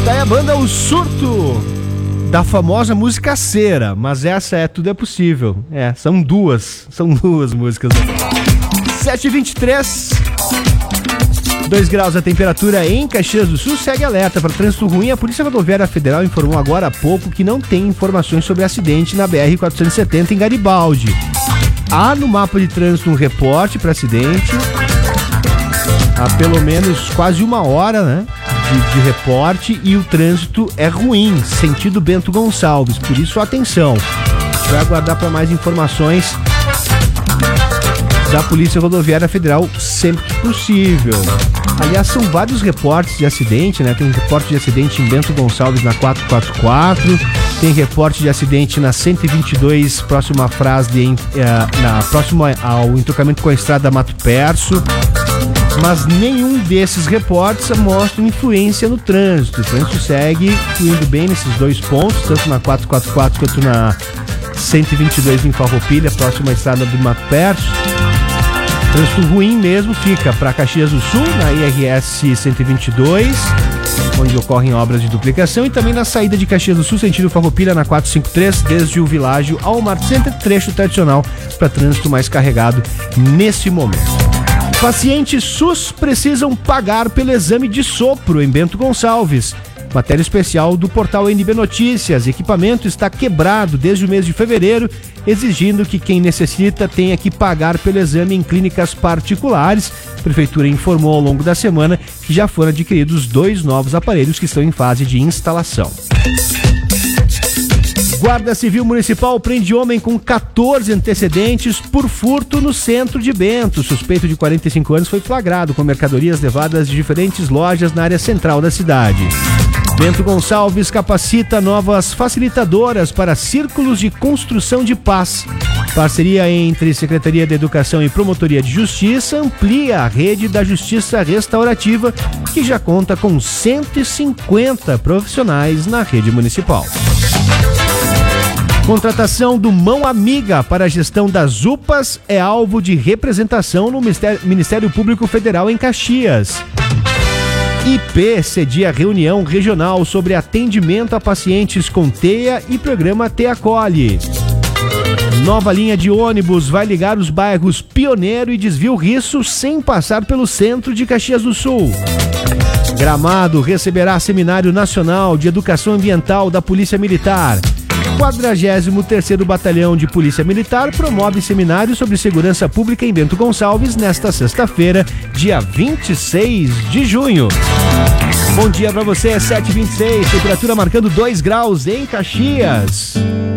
Tá aí a banda O Surto, da famosa música Cera, mas essa é Tudo é Possível. São duas músicas. 7h23, 2 graus a temperatura em Caxias do Sul. Segue alerta para trânsito ruim. A Polícia Rodoviária Federal informou agora há pouco que não tem informações sobre acidente na BR-470 em Garibaldi. Há no mapa de trânsito um reporte para acidente. Há pelo menos quase uma hora, né, de reporte, e o trânsito é ruim, sentido Bento Gonçalves. Por isso, atenção. Vai aguardar para mais informações da Polícia Rodoviária Federal sempre que possível. Aliás, são vários reportes de acidente, né? Tem reporte de acidente em Bento Gonçalves na 444, tem reporte de acidente na 122, próxima à Frasle, próximo ao entrocamento com a estrada Mato Perso. Mas nenhum desses reportes mostra influência no trânsito. O trânsito segue fluindo bem nesses dois pontos, tanto na 444 quanto na 122 em Farroupilha, próxima à estrada do Mato Perso. Trânsito ruim mesmo fica para Caxias do Sul, na IRS 122, onde ocorrem obras de duplicação, e também na saída de Caxias do Sul, sentido Farroupilha, na 453, desde o Világio ao Mar Center, trecho tradicional para trânsito mais carregado nesse momento. Pacientes SUS precisam pagar pelo exame de sopro em Bento Gonçalves. Matéria especial do portal NB Notícias. Equipamento está quebrado desde o mês de fevereiro, exigindo que quem necessita tenha que pagar pelo exame em clínicas particulares. A Prefeitura informou ao longo da semana que já foram adquiridos 2 novos aparelhos que estão em fase de instalação. Guarda Civil Municipal prende homem com 14 antecedentes por furto no centro de Bento. O suspeito de 45 anos foi flagrado com mercadorias levadas de diferentes lojas na área central da cidade. Bento Gonçalves capacita novas facilitadoras para círculos de construção de paz. Parceria entre Secretaria de Educação e Promotoria de Justiça amplia a rede da Justiça Restaurativa, que já conta com 150 profissionais na rede municipal. Contratação do Mão Amiga para a gestão das UPAs é alvo de representação no Ministério Público Federal em Caxias. IP cedia reunião regional sobre atendimento a pacientes com TEA e programa TEA Acolhe. Nova linha de ônibus vai ligar os bairros Pioneiro e Desvio Risso sem passar pelo centro de Caxias do Sul. Gramado receberá Seminário Nacional de Educação Ambiental da Polícia Militar. 43º Batalhão de Polícia Militar promove seminário sobre segurança pública em Bento Gonçalves nesta sexta-feira, dia 26 de junho. Bom dia para você, 7h26, temperatura marcando 2 graus em Caxias.